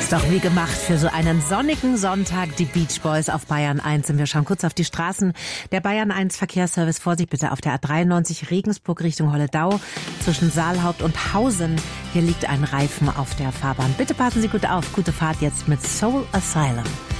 Ist doch wie gemacht für so einen sonnigen Sonntag, die Beach Boys auf Bayern 1. Und wir schauen kurz auf die Straßen. Der Bayern 1 Verkehrsservice, Vorsicht bitte auf der A93 Regensburg Richtung Holledau zwischen Saalhaupt und Hausen. Hier liegt ein Reifen auf der Fahrbahn. Bitte passen Sie gut auf. Gute Fahrt jetzt mit Soul Asylum.